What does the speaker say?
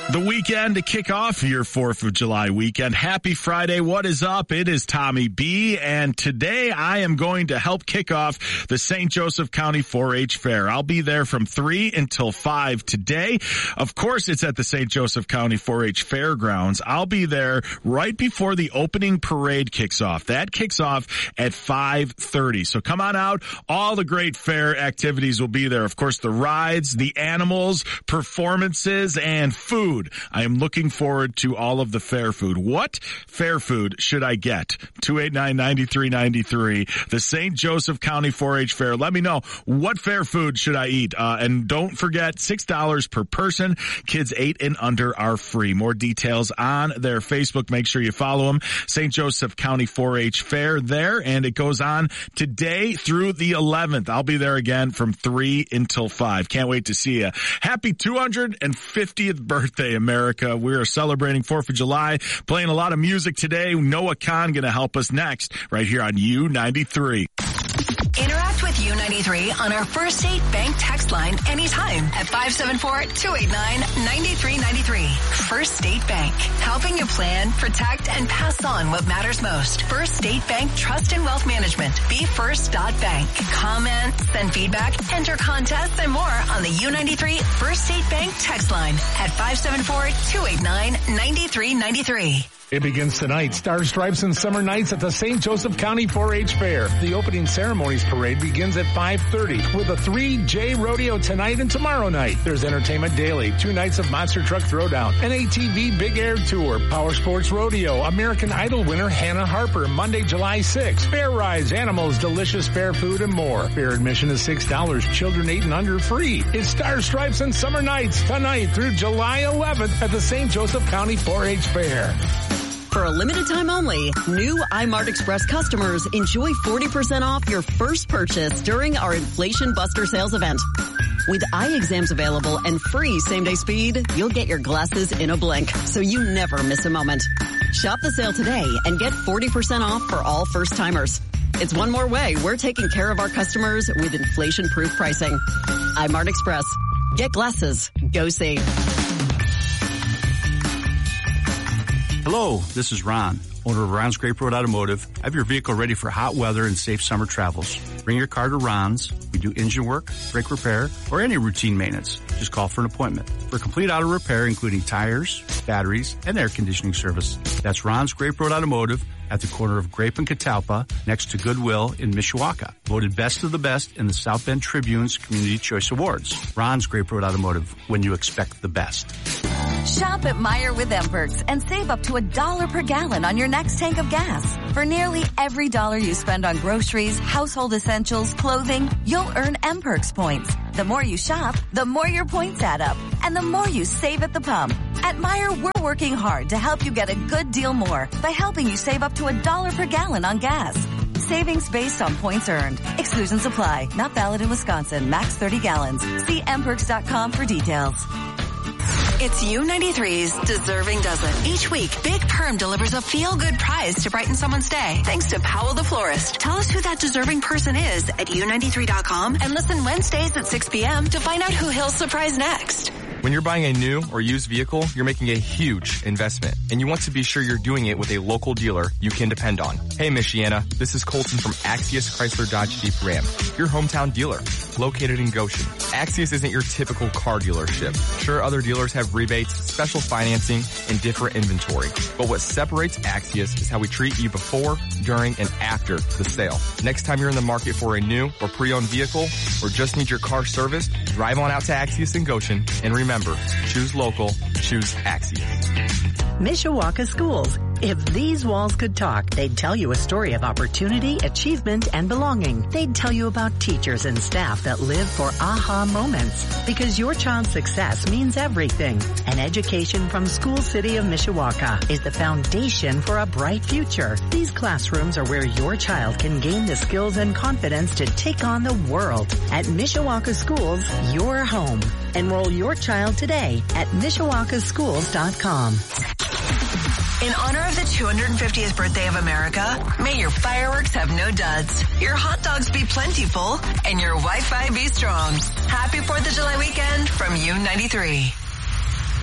The weekend to kick off your 4th of July weekend. Happy Friday. What is up? It is Tommy B. And today I am going to help kick off the St. Joseph County 4-H Fair. I'll be there from 3 until 5 today. Of course, it's at the St. Joseph County 4-H Fairgrounds. I'll be there right before the opening parade kicks off. That kicks off at 5:30. So come on out. All the great fair activities will be there. Of course, the rides, the animals, performances, and food. I am looking forward to all of the fair food. What fair food should I get? 289-9393. The St. Joseph County 4-H Fair. Let me know, what fair food should I eat? And don't forget, $6 per person. Kids 8 and under are free. More details on their Facebook. Make sure you follow them. St. Joseph County 4-H Fair there. And it goes on today through the 11th. I'll be there again from 3 until 5. Can't wait to see you. Happy 250th birthday, America. We are celebrating 4th of July, playing a lot of music today. Noah Khan going to help us next right here on U93. Interact with U93 on our First State Bank text line anytime at 574-289-9393. First State Bank, helping you plan, protect, and pass on what matters most. First State Bank Trust and Wealth Management. BeFirst.bank. Comment, send feedback, enter contests, and more on the U93 First State Bank text line at 574-289-9393. It begins tonight. Star Stripes and Summer Nights at the St. Joseph County 4-H Fair. The opening ceremonies parade begins at 5:30 with a 3J rodeo tonight and tomorrow night. There's entertainment daily, 2 nights of Monster Truck Throwdown, an ATV Big Air Tour, Power Sports Rodeo, American Idol winner Hannah Harper, Monday, July 6th, fair rides, animals, delicious fair food, and more. Fair admission is $6. Children 8 and under free. It's Star Stripes and Summer Nights tonight through July 11th at the St. Joseph County 4-H Fair. For a limited time only, new iMart Express customers enjoy 40% off your first purchase during our Inflation Buster sales event. With eye exams available and free same-day speed, you'll get your glasses in a blink, so you never miss a moment. Shop the sale today and get 40% off for all first-timers. It's one more way we're taking care of our customers with inflation-proof pricing. iMart Express. Get glasses. Go see. Hello, this is Ron, owner of Ron's Grape Road Automotive. I have your vehicle ready for hot weather and safe summer travels. Bring your car to Ron's. We do engine work, brake repair, or any routine maintenance. Just call for an appointment. For complete auto repair, including tires, batteries, and air conditioning service. That's Ron's Grape Road Automotive at the corner of Grape and Catalpa, next to Goodwill in Mishawaka. Voted best of the best in the South Bend Tribune's Community Choice Awards. Ron's Grape Road Automotive, when you expect the best. Shop at Meijer with M-Perks and save up to $1 per gallon on your next tank of gas. For nearly every dollar you spend on groceries, household essentials, clothing, you'll earn M-Perks points. The more you shop, the more your points add up, and the more you save at the pump. At Meijer, we're working hard to help you get a good deal more by helping you save up to $1 per gallon on gas. Savings based on points earned. Exclusions apply. Not valid in Wisconsin. Max 30 gallons. See mperks.com for details. It's U93's Deserving Dozen. Each week, Big Perm delivers a feel-good prize to brighten someone's day. Thanks to Powell the Florist. Tell us who that deserving person is at U93.com and listen Wednesdays at 6 p.m. to find out who he'll surprise next. When you're buying a new or used vehicle, you're making a huge investment, and you want to be sure you're doing it with a local dealer you can depend on. Hey, Michiana, this is Colton from Axios Chrysler Dodge Jeep Ram, your hometown dealer, located in Goshen. Axios isn't your typical car dealership. Sure, other dealers have rebates, special financing, and different inventory, but what separates Axios is how we treat you before, during, and after the sale. Next time you're in the market for a new or pre-owned vehicle, or just need your car serviced, drive on out to Axios in Goshen, and remember, choose local, choose Axios. Mishawaka Schools. If these walls could talk, they'd tell you a story of opportunity, achievement, and belonging. They'd tell you about teachers and staff that live for aha moments. Because your child's success means everything. An education from School City of Mishawaka is the foundation for a bright future. These classrooms are where your child can gain the skills and confidence to take on the world. At Mishawaka Schools, your home. Enroll your child today at MishawakaSchools.com. In honor of the 250th birthday of America, may your fireworks have no duds, your hot dogs be plentiful, and your Wi-Fi be strong. Happy 4th of July weekend from U93.